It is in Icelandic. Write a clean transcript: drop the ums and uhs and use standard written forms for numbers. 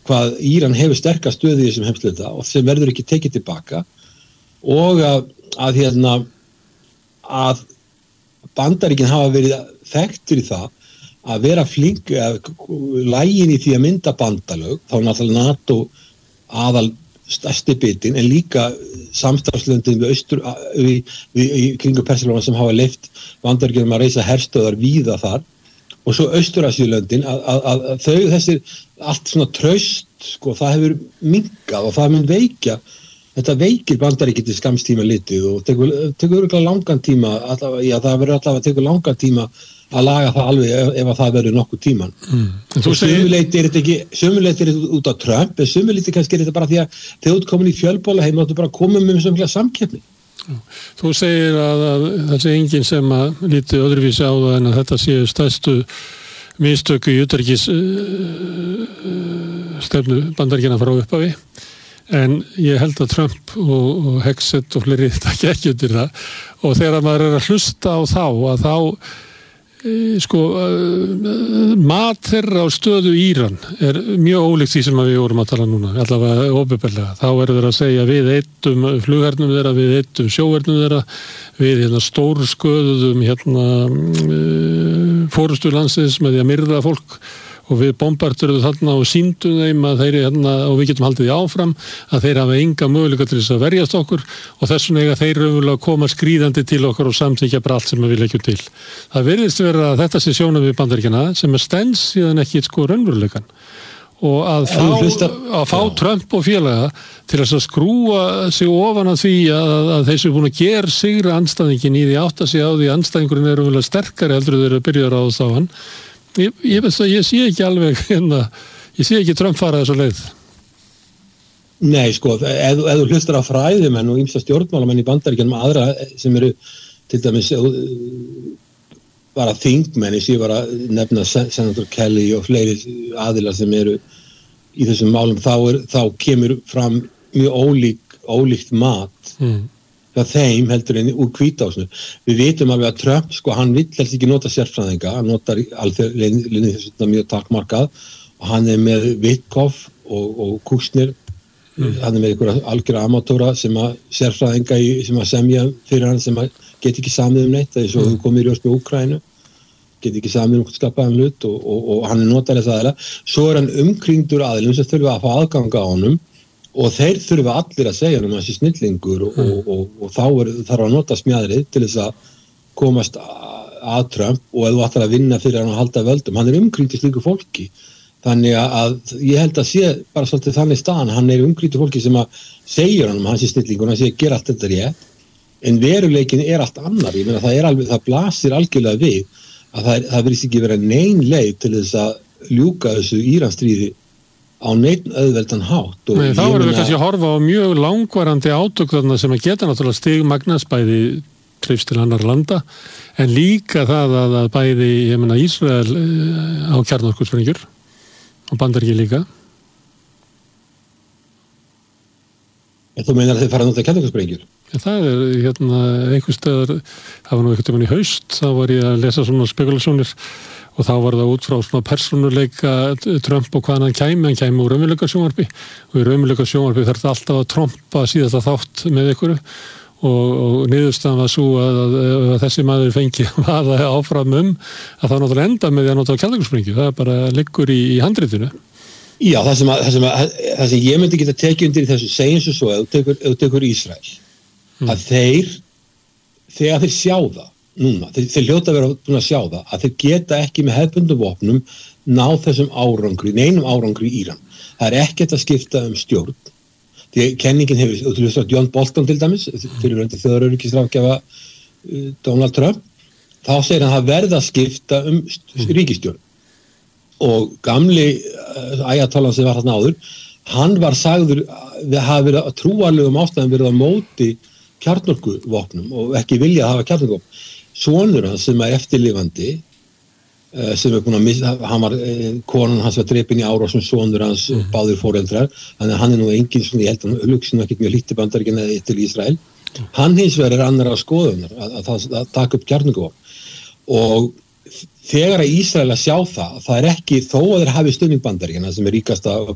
hvað Íran hefur sterka stöðu í þessum heimsluta og sem verður ekki tekið tilbaka og að Bandaríkin hafa verið þekktur í það að vera flink lægin í því að mynda bandalög, þá náttúrulega NATO aðal stærsti bitinn en líka samstarfslöndin við kringu Persaflóa sem hafa leyft Bandaríkjunum að reisa herstöðar víða þar og svo Austur-Asíulöndin að þau þessir allt svona traust sko, það hefur minnkað og það mun þetta veikir Bandaríkin til skamstíma litið og tekur örugglega langan tíma það verður allavega að tekur langan tíma að laga það alveg ef að það verður nokkuð tíman. Sumuleyti er þetta út af Trump en sumuleyti kannski er þetta bara því að þegar þú komin í fjölbóla heim áttu bara að koma með sömulega samkeppni. Þú segir að það sé enginn sem að lítið öðruvísi á það en að þetta séu stærstu mistöku í utanríkis stefnu Bandaríkjanna frá upphafi en ég held að Trump og Hexet og fleiri takki ekki undir það og þegar maður er að hlusta á þá mat þeirra á stöðu Íran er mjög ólíkt því sem við vorum að tala núna, allavega opinberlega. Þá þeir að segja við eittum flughernum þeirra, við eittum sjóhernum þeirra, við stórsköðuðum fórustu landsins með því að myrða fólk og við bombardurum þarna og sýndum þeim að þeir og við getum haldið því áfram að þeir hafa enga möguleika til þess að verjast okkur og þess vegna eiga þeir raunverulega koma skríðandi til okkur og samþykkja bara allt sem við leggjum til. Það virðist vera að þetta sé sjónarmið Bandaríkjanna sem stenst síðan ekki raunveruleikann og að fá Trump og félaga til þess að skrúa sig ofan að því að þeir sem búin að gera sigra andstæðingin í því átta sig á því andstæðingurinn er raunverulega sterkari heldur þeir byrja að ráðast á hann. Ég sé ekki alveg ég sé ekki Trump fara þessa leið. Nei, sko, ef þú hlustar á fræðimenn og ýmsa stjórnmálamenn í Bandaríkjunum aðra sem eru til dæmis bara þingmenn ég var að nefna Senator Kelly og fleiri aðilar sem eru í þessum málum þá kemur fram mjög ólíkt mat hjá þeim heldur en úr Hvítahúsinu. Við vitum alveg að Trump, sko, hann vill helst ekki nota sérfræðinga, hann notar alþjóðlinni þess mjög takmarkað og hann er með Witkoff og Kushner, hann er með einhverja algjöra amatóra sem að sérfræðinga sem að semja fyrir hann sem að get ekki samið neitt, það er svo þú komið í ljós með Úkraínu, get ekki samið skapaðan hlut og hann er notar þess aðeila. Svo er hann umkringdur aðilum sem þurfa að fá aðganga á honum og þeir þurfa allir að segja hann þessi snillingur og þá þarf að nota smjæðrið til þess að komast að Trump og ef þú ætlar að vinna fyrir hann að halda völdum. Hann er umkringdur slíku fólki. Þannig að ég held að sé bara svolítið þannig staðan. Hann er umkringdur fólki sem að segja hann hans í snillingur, hann sé að gera allt þetta rétt. En veruleikin er allt annar. Ég meina það blasir algjörlega við að það virðist ekki vera nein leið til þess að ljúka þessu Íransstríði á neinn auðveldan hátt. Nei, þá erum við kannski að horfa á mjög langvarandi átök þarna sem að geta náttúrulega stigmagnast bæði treyfst til annar landa en líka það að bæði Ísrael á kjarnorkusprengjur og Bandaríkin líka. Þú meinar að þeir fara að nota kjarnorkusprengjur? Það einhvers staðar, það var nú einhvern tímann í haust, þá var ég að lesa svona spekulasjónir og þá var það út frá svona persónuleika Trump og hvað hann kæmi úr raunveruleika sjónvarpi og í raunveruleika sjónvarpi þarf það alltaf að trompa síðasta þátt með einhverju og niðurstaðan var svo að þessi maður fengi vaða áfram að það náttúrulega enda með því að nota kjarnorkusprengjur, það bara liggur í handritinu. Já, það sem ég myndi geta tekið undir í þessu segjum svo ef þú tekur Ísrael að þegar þeir sjá það núna, þeir hljóta að vera búin að sjá það að þeir geta ekki með hefðbundum vopnum ná þessum árangri, neinum árangri í Íran. Það er ekkert að skipta stjórn. Því kenningin hefur, og þú veist að John Bolton til dæmis, fyrirverandi þjóðaröryggisráðgjafa Donald Trump, þá segir hann að verða að skipta ríkisstjórn. Og gamli ayatollan sem var þarna áður, hann var sagður, við hafa verið að trúarlegum ástæðum verið á móti kjarnorkuvopnum og ekki vilja að hafa kjarnorkuvopn. Sonur hans sem er eftirlifandi sem er búin að missa, konan hans var drepin í árásum sonur hans og báðir foreldrar, þannig að hann er nú engin svona, ég held að hann hugsi nú ekkert mjög lítið Bandaríkjanna til Ísrael. Hann hins vegar er annar af skoðunar að taka upp kjarnorkuvopn og þegar að Ísrael að sjá það er ekki þó að þeir hafi stuðning Bandaríkjanna sem er ríkasta